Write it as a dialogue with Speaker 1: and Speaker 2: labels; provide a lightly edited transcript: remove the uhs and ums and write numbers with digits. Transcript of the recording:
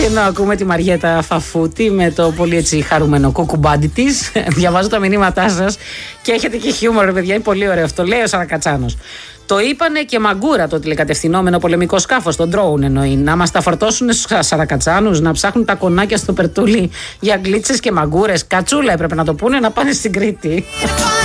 Speaker 1: Και να ακούμε τη Μαριέτα Φαφούτη με το πολύ έτσι χαρούμενο κουκουμπάντι της. Διαβάζω τα μηνύματά σας και έχετε και χιούμορ, ρε παιδιά, είναι πολύ ωραίο αυτό. Λέει ο Σαρακατσάνος. Το είπανε και μαγκούρα το τηλεκατευθυνόμενο πολεμικό σκάφος, τον drone εννοεί. Να μας τα φορτώσουν στους Σαρακατσάνους, να ψάχνουν τα κονάκια στο Περτούλι για γκλίτσες και μαγκούρες. Κατσούλα έπρεπε να το πούνε, να πάνε στην Κρήτη.